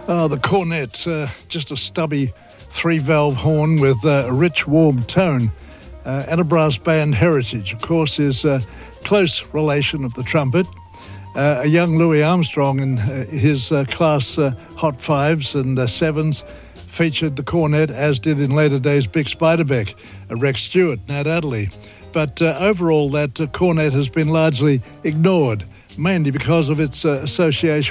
Oh, the cornet, just a stubby three-valve horn with a rich, warm tone. And a brass band heritage, of course, is a close relation of the trumpet. A young Louis Armstrong in his class Hot Fives and Sevens featured the cornet, as did in later days Bix Beiderbecke, Rex Stewart, Nat Adderley. But overall, that cornet has been largely ignored, mainly because of its association